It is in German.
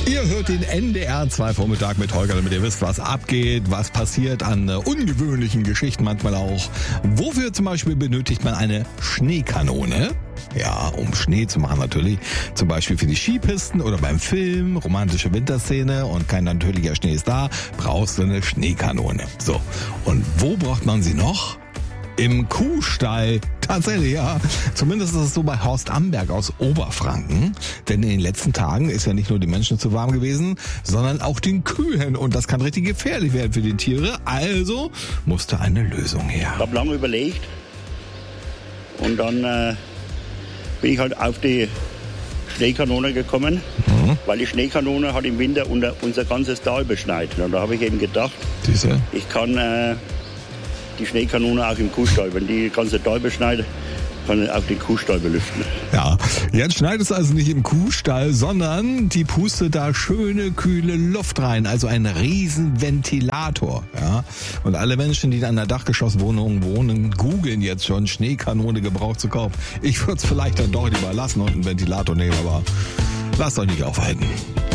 Ihr hört den NDR 2 Vormittag mit Holger, damit ihr wisst, was abgeht, was passiert an ungewöhnlichen Geschichten manchmal auch. Wofür zum Beispiel benötigt man eine Schneekanone? Ja, um Schnee zu machen natürlich. Zum Beispiel für die Skipisten oder beim Film, romantische Winterszene und kein natürlicher Schnee ist da, brauchst du eine Schneekanone. So, und wo braucht man sie noch? Im Kuhstall. Tatsächlich, ja. Zumindest ist es so bei Horst Amberg aus Oberfranken. Denn in den letzten Tagen ist ja nicht nur den Menschen zu warm gewesen, sondern auch den Kühen. Und das kann richtig gefährlich werden für die Tiere. Also musste eine Lösung her. Ich habe lange überlegt. Und dann bin ich halt auf die Schneekanone gekommen. Weil die Schneekanone hat im Winter unser ganzes Tal beschneit. Und da habe ich eben gedacht, ich kann die Schneekanone auch im Kuhstall. Wenn die ganze Tal beschneit, kann ich auch den Kuhstall belüften. Ja, jetzt schneit es also nicht im Kuhstall, sondern die pustet da schöne, kühle Luft rein. Also ein Riesenventilator. Ja? Und alle Menschen, die in einer Dachgeschosswohnung wohnen, googeln jetzt schon, Schneekanone gebraucht zu kaufen. Ich würde es vielleicht dann doch lieber lassen und einen Ventilator nehmen, aber lasst euch nicht aufhalten.